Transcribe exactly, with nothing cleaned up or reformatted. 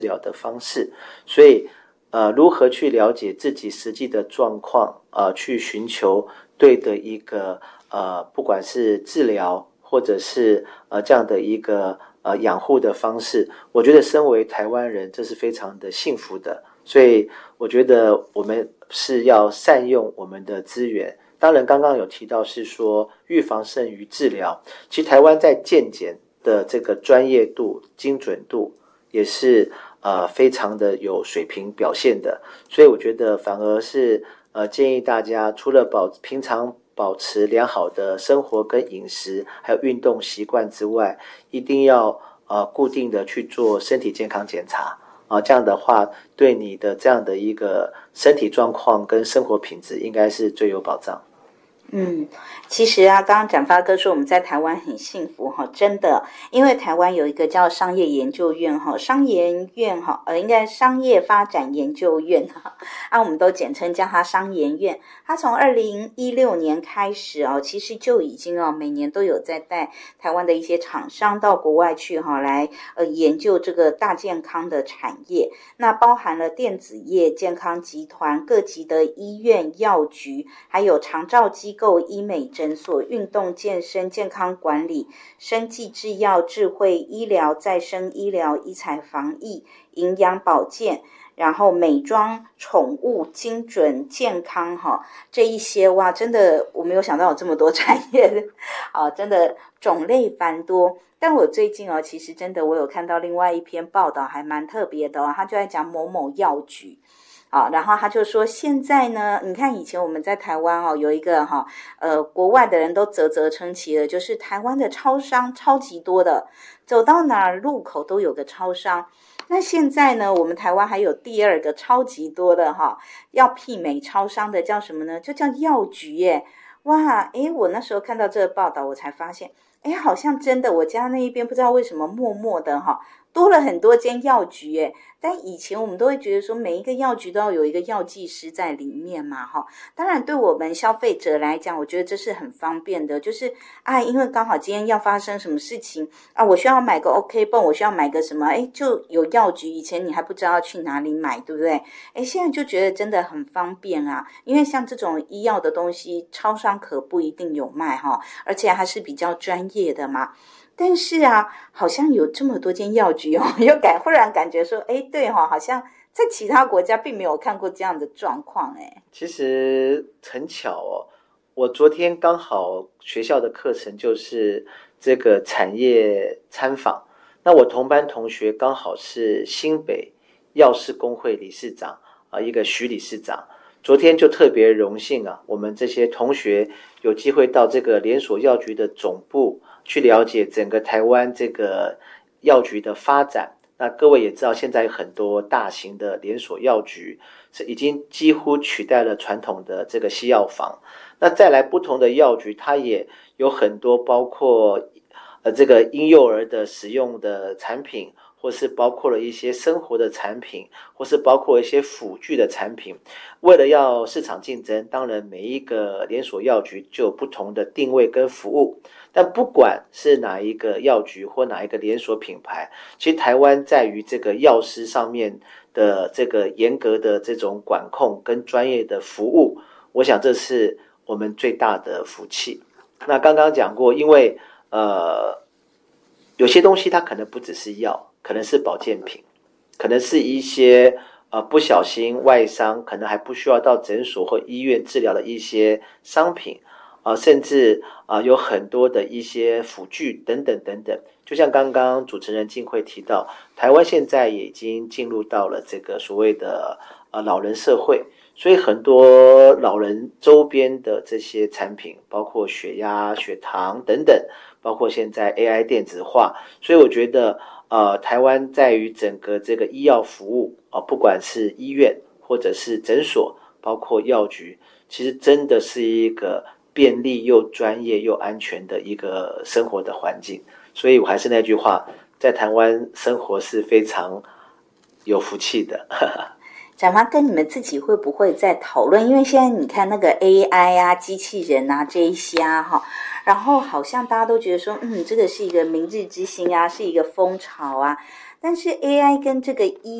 疗的方式，所以呃，如何去了解自己实际的状况，呃，去寻求对的一个呃，不管是治疗或者是呃这样的一个呃养护的方式，我觉得身为台湾人，这是非常的幸福的。所以我觉得我们是要善用我们的资源。当然，刚刚有提到是说预防胜于治疗，其实台湾在健检的这个专业度、精准度也是呃非常的有水平表现的。所以我觉得反而是呃建议大家除了保平常保持良好的生活跟饮食，还有运动习惯之外，一定要呃固定的去做身体健康检查。啊，这样的话，对你的这样的一个身体状况跟生活品质，应该是最有保障。 嗯，其实啊，刚刚展发哥说我们在台湾很幸福哈，真的，因为台湾有一个叫商业研究院哈，商研院哈，呃，应该商业发展研究院哈，啊，我们都简称叫它商研院。它从二零一六年开始哦，其实就已经哦，每年都有在带台湾的一些厂商到国外去哈，来呃研究这个大健康的产业。那包含了电子业、健康集团、各级的医院、药局，还有长照机构、医美诊所、运动健身、健康管理、生技制药、智慧医疗、再生医疗、医材防疫、营养保健，然后美妆、宠物、精准健康哈，这一些哇，真的我没有想到有这么多产业啊，真的种类繁多。但我最近哦，其实真的我有看到另外一篇报道，还蛮特别的哦，他就在讲某某药局。啊，然后他就说，现在呢，你看以前我们在台湾哦，有一个哈，呃，国外的人都啧啧称奇了，就是台湾的超商超级多的，走到哪儿路口都有个超商。那现在呢，我们台湾还有第二个超级多的哈，要媲美超商的叫什么呢？就叫药局耶！哇，诶，我那时候看到这个报道，我才发现，诶，好像真的，我家那一边不知道为什么默默的哈，多了很多间药局耶。但以前我们都会觉得说，每一个药局都要有一个药剂师在里面嘛，哈。当然，对我们消费者来讲，我觉得这是很方便的，就是啊，因为刚好今天要发生什么事情啊，我需要买个 OK 泵，我需要买个什么，哎，就有药局。以前你还不知道去哪里买，对不对？哎，现在就觉得真的很方便啊，因为像这种医药的东西，超商可不一定有卖哈，而且还是比较专业的嘛。但是啊，好像有这么多间药局哦，又感忽然感觉说，哎，对哈、哦，好像在其他国家并没有看过这样的状况，哎。 其实很巧哦，我昨天刚好学校的课程就是这个产业参访，那我同班同学刚好是新北药师工会理事长啊，一个徐理事长。昨天就特别荣幸啊，我们这些同学有机会到这个连锁药局的总部去了解整个台湾这个药局的发展。那各位也知道，现在有很多大型的连锁药局是已经几乎取代了传统的这个西药房。那再来不同的药局，它也有很多包括呃这个婴幼儿的使用的产品，或是包括了一些生活的产品，或是包括一些辅具的产品。为了要市场竞争，当然每一个连锁药局就有不同的定位跟服务。但不管是哪一个药局或哪一个连锁品牌，其实台湾在于这个药师上面的这个严格的这种管控跟专业的服务，我想这是我们最大的福气。那刚刚讲过，因为呃有些东西它可能不只是药，可能是保健品，可能是一些呃不小心外伤，可能还不需要到诊所或医院治疗的一些商品。啊、呃，甚至啊、呃、有很多的一些辅具等等等等，就像刚刚主持人静慧提到，台湾现在也已经进入到了这个所谓的呃老人社会，所以很多老人周边的这些产品，包括血压、血糖等等，包括现在 A I 电子化，所以我觉得呃台湾在于整个这个医药服务啊、呃，不管是医院或者是诊所，包括药局，其实真的是一个便利又专业又安全的一个生活的环境。所以我还是那句话，在台湾生活是非常有福气的。 展华跟你们自己会不会在讨论？因为现在你看那个 A I 啊、机器人啊这一些啊，哈，然后好像大家都觉得说，嗯，这个是一个明日之星啊，是一个风潮啊。 但是 A I 跟这个医